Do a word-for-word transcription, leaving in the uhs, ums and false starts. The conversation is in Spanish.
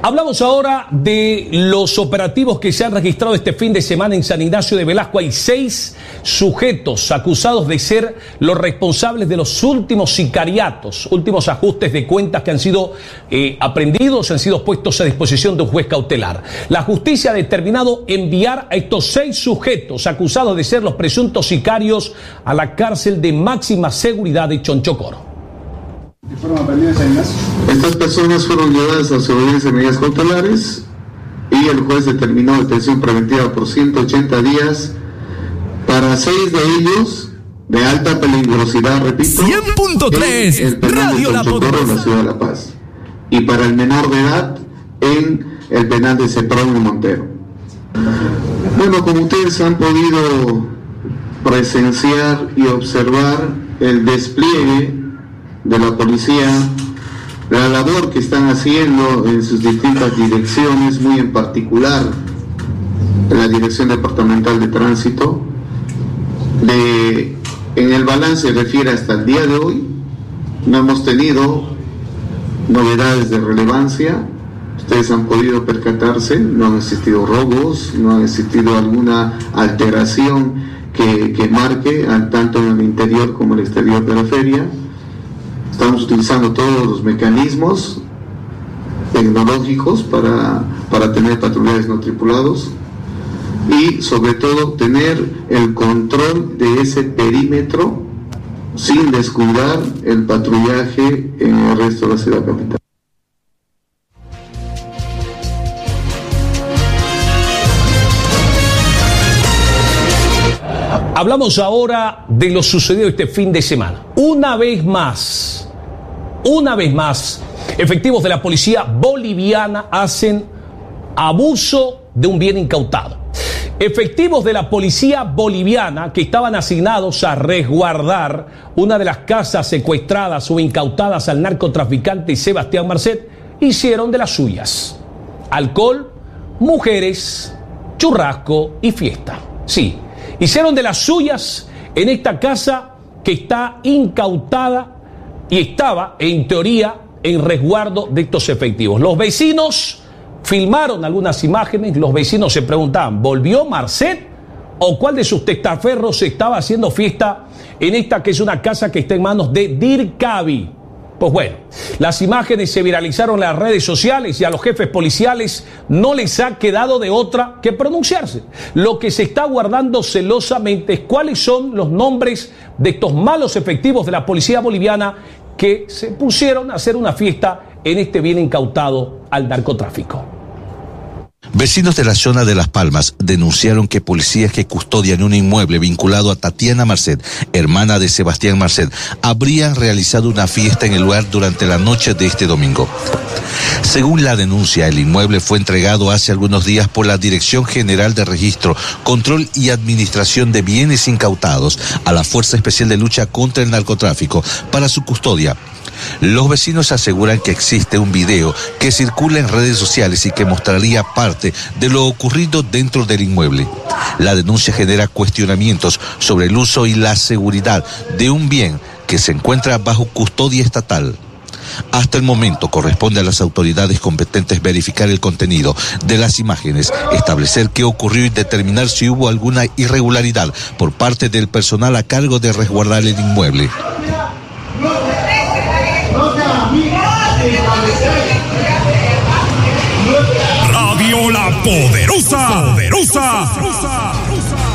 Hablamos ahora de los operativos que se han registrado este fin de semana en San Ignacio de Velasco. Hay seis sujetos acusados de ser los responsables de los últimos sicariatos, últimos ajustes de cuentas que han sido eh, aprendidos, han sido puestos a disposición de un juez cautelar. La justicia ha determinado enviar a estos seis sujetos acusados de ser los presuntos sicarios a la cárcel de máxima seguridad de Chonchocoro. Estas personas fueron llevadas a su obediencia de medidas cautelares y el juez determinó detención preventiva por ciento ochenta días para seis de ellos de alta peligrosidad, repito, cien punto tres en el penal de Chonchocoro, en la ciudad de La Paz, y para el menor de edad en el penal de Ceprón y Montero. Bueno, como ustedes han podido presenciar y observar el despliegue de la policía, la labor que están haciendo en sus distintas direcciones, muy en particular en la Dirección Departamental de Tránsito, de, en el balance refiere hasta el día de hoy, no hemos tenido novedades de relevancia. Ustedes han podido percatarse, no han existido robos, no ha existido alguna alteración que, que marque tanto en el interior como en el exterior de la feria. Estamos utilizando todos los mecanismos tecnológicos para, para tener patrullajes no tripulados y sobre todo tener el control de ese perímetro sin descuidar el patrullaje en el resto de la ciudad capital. Hablamos ahora de lo sucedido este fin de semana. Una vez más, una vez más, efectivos de la policía boliviana hacen abuso de un bien incautado. Efectivos de la policía boliviana que estaban asignados a resguardar una de las casas secuestradas o incautadas al narcotraficante Sebastián Marcet hicieron de las suyas. Alcohol, mujeres, churrasco y fiesta. Sí. Hicieron de las suyas en esta casa que está incautada y estaba, en teoría, en resguardo de estos efectivos. Los vecinos filmaron algunas imágenes, los vecinos se preguntaban, ¿volvió Marcet? ¿O cuál de sus testaferros estaba haciendo fiesta en esta que es una casa que está en manos de DIRCABI? Pues bueno, las imágenes se viralizaron en las redes sociales y a los jefes policiales no les ha quedado de otra que pronunciarse. Lo que se está guardando celosamente es cuáles son los nombres de estos malos efectivos de la policía boliviana que se pusieron a hacer una fiesta en este bien incautado al narcotráfico. Vecinos de la zona de Las Palmas denunciaron que policías que custodian un inmueble vinculado a Tatiana Marcet, hermana de Sebastián Marcet, habrían realizado una fiesta en el lugar durante la noche de este domingo. Según la denuncia, el inmueble fue entregado hace algunos días por la Dirección General de Registro, Control y Administración de Bienes Incautados a la Fuerza Especial de Lucha contra el Narcotráfico para su custodia. Los vecinos aseguran que existe un video que circula en redes sociales y que mostraría parte de lo ocurrido dentro del inmueble. La denuncia genera cuestionamientos sobre el uso y la seguridad de un bien que se encuentra bajo custodia estatal. Hasta el momento corresponde a las autoridades competentes verificar el contenido de las imágenes, establecer qué ocurrió y determinar si hubo alguna irregularidad por parte del personal a cargo de resguardar el inmueble. Radio La Poderosa, Poderosa.